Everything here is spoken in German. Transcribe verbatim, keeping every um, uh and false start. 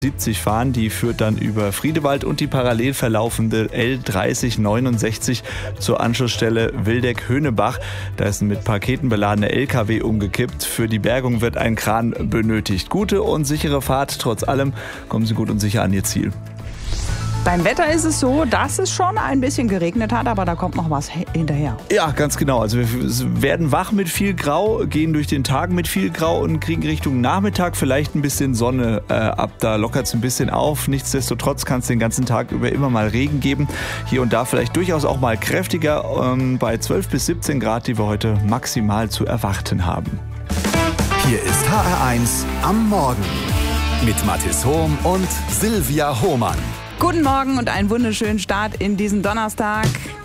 siebzig fahren. Die führt dann über Friedewald und die parallel verlaufende L dreißig neunundsechzig zur Anschlussstelle Wildeck-Höhnebach. Da ist ein mit Paketen beladener L K W umgekippt. Für die Bergung wird ein Kran benötigt. Gute und sichere Fahrt. Trotz allem kommen Sie gut und sicher an Ihr Ziel. Beim Wetter ist es so, dass es schon ein bisschen geregnet hat, aber da kommt noch was hinterher. Ja, ganz genau. Also wir werden wach mit viel Grau, gehen durch den Tag mit viel Grau und kriegen Richtung Nachmittag vielleicht ein bisschen Sonne äh, ab. Da lockert es ein bisschen auf. Nichtsdestotrotz kann es den ganzen Tag über immer mal Regen geben. Hier und da vielleicht durchaus auch mal kräftiger ähm, bei zwölf bis siebzehn Grad, die wir heute maximal zu erwarten haben. Hier ist H R eins am Morgen mit Mathis Hohm und Silvia Hohmann. Guten Morgen und einen wunderschönen Start in diesen Donnerstag.